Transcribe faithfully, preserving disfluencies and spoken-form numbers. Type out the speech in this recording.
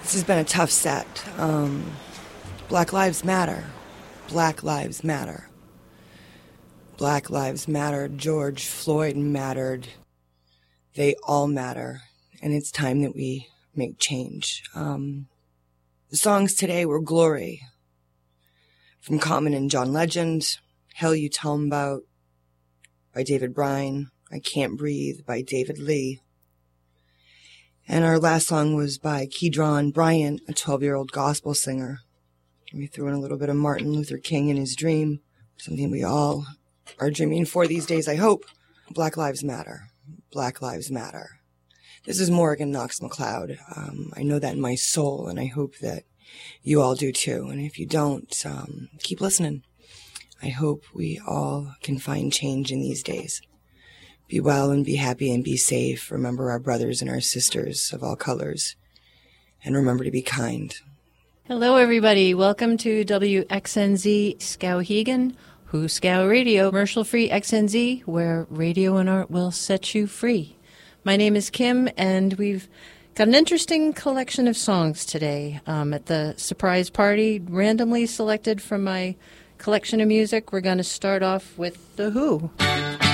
This has been a tough set. Um, Black Lives Matter. Black Lives Matter. Black Lives Matter. George Floyd mattered. They all matter. And it's time that we make change. Um, the songs today were Glory from Common and John Legend. Hell You Tell 'Em About by David Bryan. I Can't Breathe by David Lee. And our last song was by Kedron Bryant, a twelve-year-old gospel singer. We threw in a little bit of Martin Luther King in his dream, something we all are dreaming for these days, I hope. Black Lives Matter. Black Lives Matter. This is Morgan Knox McLeod. Um, I know that in my soul, and I hope that you all do too. And if you don't, um, keep listening. I hope we all can find change in these days. Be well and be happy and be safe. Remember our brothers and our sisters of all colors. And remember to be kind. Hello, everybody. Welcome to W X N Z Skowhegan, Who Skow Radio, commercial-free X N Z, where radio and art will set you free. My name is Kim, and we've got an interesting collection of songs today um, at the surprise party, randomly selected from my collection of music. We're going to start off with The Who.